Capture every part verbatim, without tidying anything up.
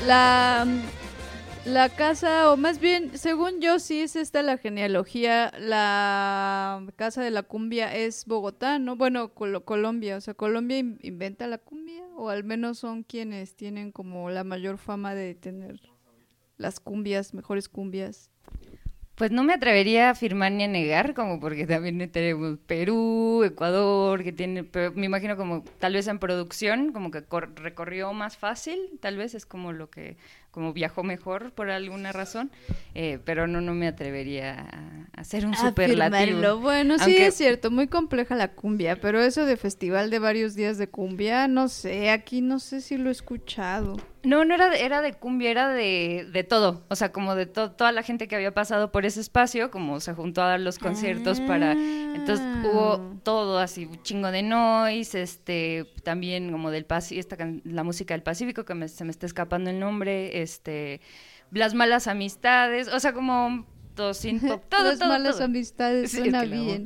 La, la casa, o más bien, según yo, sí es esta la genealogía, la casa de la cumbia es Bogotá, ¿no? Bueno, Col- Colombia, o sea, Colombia in- inventa la cumbia, o al menos son quienes tienen como la mayor fama de tener las cumbias, mejores cumbias. Pues no me atrevería a afirmar ni a negar, como porque también tenemos Perú, Ecuador, que tiene, pero me imagino como tal vez en producción, como que cor- recorrió más fácil, tal vez es como lo que, como viajó mejor por alguna razón, eh, pero no, no me atrevería a, a hacer un superlativo, Afirmarlo. Bueno, sí es aunque cierto, muy compleja la cumbia, pero eso de festival de varios días de cumbia, no sé, aquí no sé si lo he escuchado. no, no era de, era de cumbia, era de, de todo, o sea, como de to- toda la gente que había pasado por ese espacio, como se juntó a dar los conciertos para, entonces hubo Ah. todo así, un chingo de noise, este, también como del Pacífico, esta can- la música del Pacífico, que me- se me está escapando el nombre, este, las malas amistades, o sea, como todo synth-pop, todo, Las todo, malas todo. amistades Sí, es suena que la amo. bien.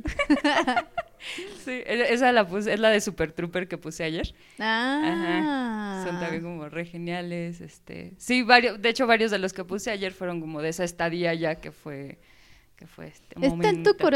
Sí, e- esa la puse, es la de Super Trooper que puse ayer. Ajá. Son Ah. también como re geniales, este. Sí, varios, de hecho varios de los que puse ayer fueron como de esa estadía ya que fue que fue este Está en tu momento.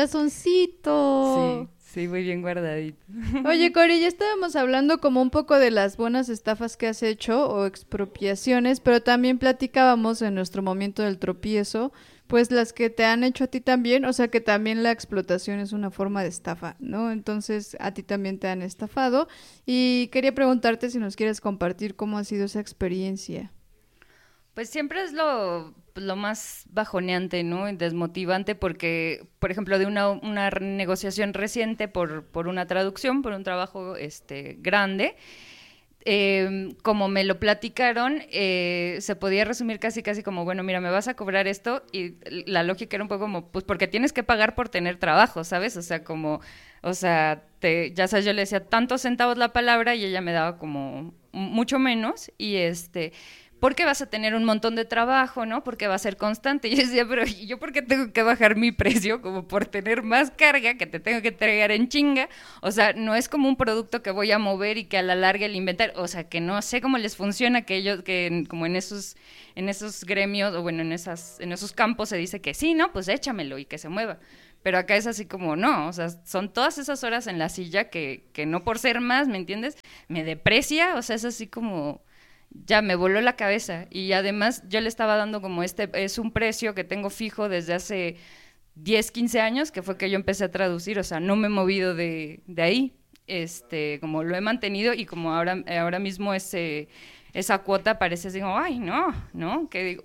Sí, corazoncito. sí, muy bien guardadito. Oye, Cori, ya estábamos hablando como un poco de las buenas estafas que has hecho o expropiaciones, pero también platicábamos en nuestro momento del tropiezo, pues las que te han hecho a ti también, o sea que también la explotación es una forma de estafa, ¿no? Entonces a ti también te han estafado y quería preguntarte si nos quieres compartir cómo ha sido esa experiencia. Pues siempre es lo, lo más bajoneante, ¿no? Y desmotivante porque, por ejemplo, de una, una negociación reciente por, por una traducción, por un trabajo este, grande, eh, como me lo platicaron, eh, se podía resumir casi casi como, bueno, mira, me vas a cobrar esto y la lógica era un poco como, pues porque tienes que pagar por tener trabajo, ¿sabes? O sea, como, o sea, te, ya sabes, yo le decía tantos centavos la palabra y ella me daba como mucho menos y este... Porque vas a tener un montón de trabajo, ¿no? Porque va a ser constante. Y yo decía, pero ¿y yo por qué tengo que bajar mi precio? Como por tener más carga que te tengo que entregar en chinga. O sea, no es como un producto que voy a mover y que a la larga el inventar. O sea, que no sé cómo les funciona, que ellos, que en- como en esos, en esos gremios, o bueno, en esas, en esos campos se dice que sí, ¿no? Pues échamelo y que se mueva. Pero acá es así como, no, o sea, son todas esas horas en la silla que, que no por ser más, ¿me entiendes? Me deprecia, o sea, es así como ya me voló la cabeza y además yo le estaba dando como este, es un precio que tengo fijo desde hace diez quince años, que fue que yo empecé a traducir, o sea, no me he movido de, de ahí, este, como lo he mantenido y como ahora, ahora mismo ese, esa cuota parece así como, ay, no, ¿no? Que digo,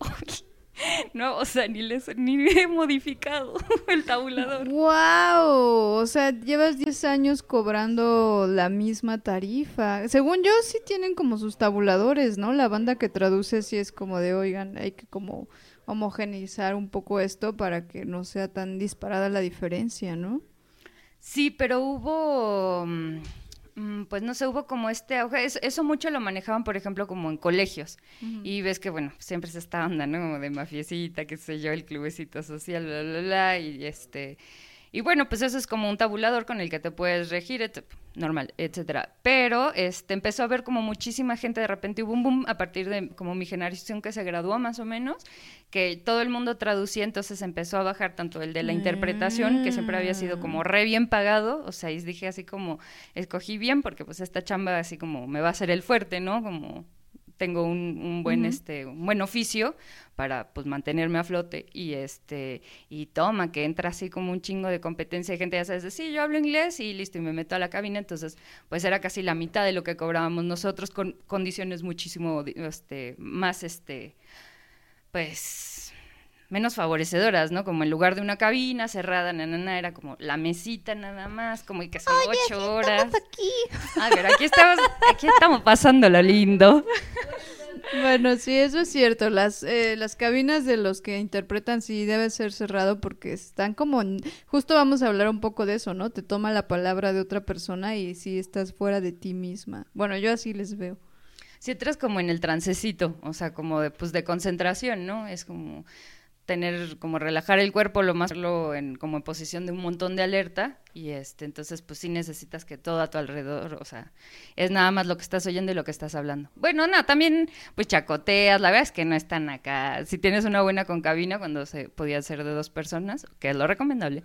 no, o sea, ni, les, ni he modificado el tabulador. ¡Wow! O sea, llevas diez años cobrando la misma tarifa. Según yo, sí tienen como sus tabuladores, ¿no? La banda que traduce sí es como de, oigan, hay que como homogeneizar un poco esto para que no sea tan disparada la diferencia, ¿no? Sí, pero hubo, mm, mm, pues no sé, hubo como este auge, es- eso mucho lo manejaban, por ejemplo, como en colegios, Ujú. y ves que, bueno, siempre es esta onda, ¿no? Como de mafiecita, qué sé yo, el clubecito social, bla, bla, bla, y este, y bueno, pues eso es como un tabulador con el que te puedes regir, et- normal, etcétera. Pero este empezó a haber como muchísima gente, de repente hubo un boom a partir de como mi generación que se graduó más o menos, que todo el mundo traducía, entonces empezó a bajar tanto el de la interpretación, que siempre había sido Ah. como re bien pagado, o sea, y dije así como, escogí bien porque pues esta chamba así como me va a hacer el fuerte, ¿no? Como tengo un, un buen Ujú. este un buen oficio para pues mantenerme a flote y este y toma que entra así como un chingo de competencia de gente, ya sabes, de, sí, yo hablo inglés y listo y me meto a la cabina, entonces pues era casi la mitad de lo que cobrábamos nosotros con condiciones muchísimo este más este pues menos favorecedoras, ¿no? Como en lugar de una cabina cerrada, na, na, na, era como la mesita nada más, como y que son Oye, sí, ocho estamos horas. aquí. A ver, aquí estamos, aquí estamos pasando lo lindo. Bueno, sí, eso es cierto. Las, eh, las cabinas de los que interpretan sí debe ser cerrado porque están como... en- Justo vamos a hablar un poco de eso, ¿no? Te toma la palabra de otra persona y sí estás fuera de ti misma. Bueno, yo así les veo. Si entras como en el trancecito, o sea, como de, pues de concentración, ¿no? Es como, tener, como relajar el cuerpo, lo más lo en como en posición de un montón de alerta, y este, entonces pues sí necesitas que todo a tu alrededor, o sea, es nada más lo que estás oyendo y lo que estás hablando. Bueno, no, también pues chacoteas, la verdad es que no es tan acá, si tienes una buena concabina, cuando se podía ser de dos personas, que es lo recomendable,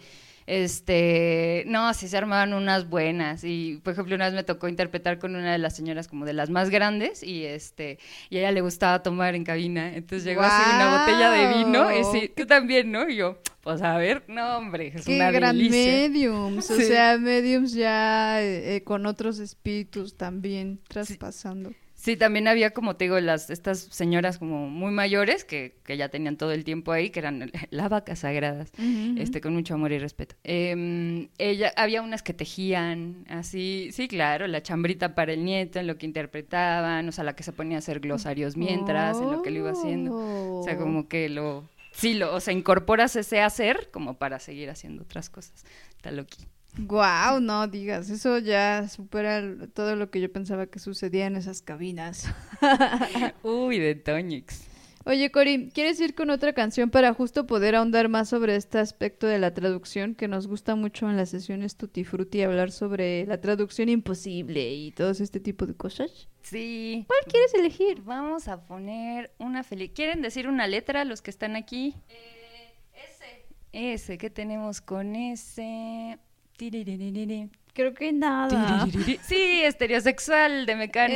este, no, sí se armaban unas buenas, y por ejemplo una vez me tocó interpretar con una de las señoras como de las más grandes, y este, y a ella le gustaba tomar en cabina, entonces llegó ¡Wow! así una botella de vino, y sí, tú también, ¿no? Y yo, pues a ver, no hombre, es Qué una gran delicia. mediums, o Sí. sea, mediums ya eh, eh, con otros espíritus también traspasando. Sí, también había, como te digo, las estas señoras como muy mayores que, que ya tenían todo el tiempo ahí, que eran las vacas sagradas, Ujú, este, con mucho amor y respeto. Eh, ella, había unas que tejían, así, sí, claro, la chambrita para el nieto, en lo que interpretaban, o sea, la que se ponía a hacer glosarios mientras, en lo que lo iba haciendo. O sea, Oh. como que lo, sí, lo, o sea, incorporas ese hacer como para seguir haciendo otras cosas. Está loqui. Guau, no digas, eso ya supera el- todo lo que yo pensaba que sucedía en esas cabinas. Uy, de Toñix. Oye, Cori, ¿quieres ir con otra canción para justo poder ahondar más sobre este aspecto de la traducción que nos gusta mucho en las sesiones Tutti Frutti, hablar sobre la traducción imposible y todo este tipo de cosas? Sí. ¿Cuál quieres elegir? Vamos a poner una feliz. ¿Quieren decir una letra los que están aquí? Eh, ese. Ese, ¿qué tenemos con ese? Tiriririri. Creo que nada. Tiririri. Sí, estereosexual de Mecano.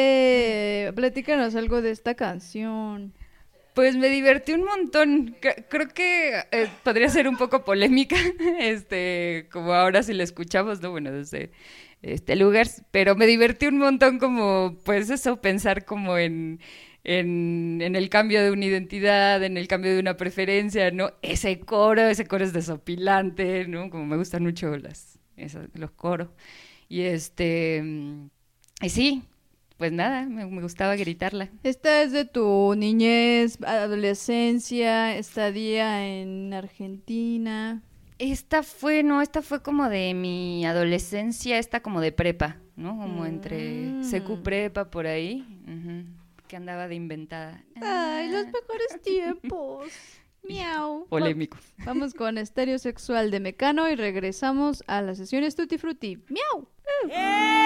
Eh, platícanos algo de esta canción. Pues me divertí un montón. C- Creo que eh, podría ser un poco polémica, este, como ahora si la escuchamos, ¿no? Bueno, desde este lugar, pero me divertí un montón como, pues eso, pensar como en, en, en el cambio de una identidad, en el cambio de una preferencia, ¿no? Ese coro, ese coro es desopilante, ¿no? Como me gustan mucho las, esos- los coros. Y este, mm, y sí, pues nada, me, me gustaba gritarla. Esta es de tu niñez, adolescencia, estadía en Argentina. Esta fue, no, esta fue como de mi adolescencia, esta como de prepa, ¿no? Como entre Mm. secu prepa por ahí, ujú, que andaba de inventada. Ay, los Ah, mejores tiempos. Miau. polémico. Va- Vamos con Estéreo Sexual de Mecano y regresamos a las sesiones Tutti Frutti. Miau.